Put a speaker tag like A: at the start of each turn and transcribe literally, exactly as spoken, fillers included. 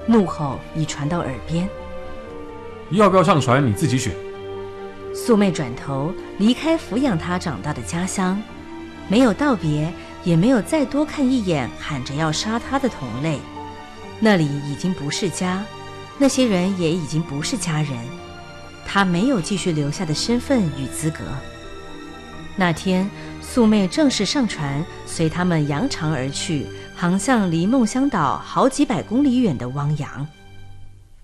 A: 怒吼已传到耳边。
B: 要不要上船你自己选。
A: 素妹转头离开抚养她长大的家乡，没有道别，也没有再多看一眼喊着要杀她的同类。那里已经不是家，那些人也已经不是家人，她没有继续留下的身份与资格。那天素妹正式上船，随他们扬长而去，航向离梦乡岛好几百公里远的汪洋。